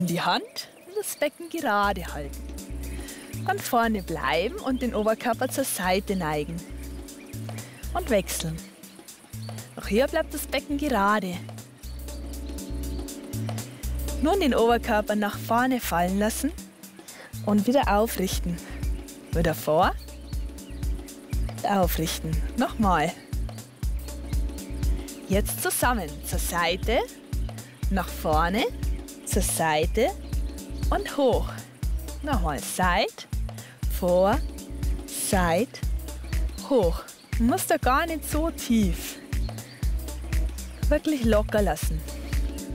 Die Hand und das Becken gerade halten. Dann vorne bleiben und den Oberkörper zur Seite neigen. Und wechseln. Auch hier bleibt das Becken gerade. Nun den Oberkörper nach vorne fallen lassen und wieder aufrichten. Wieder vor, aufrichten. Nochmal. Jetzt zusammen zur Seite, nach vorne, zur Seite und hoch. Nochmal Seit, vor, Seit, hoch. Du musst da gar nicht so tief. Wirklich locker lassen.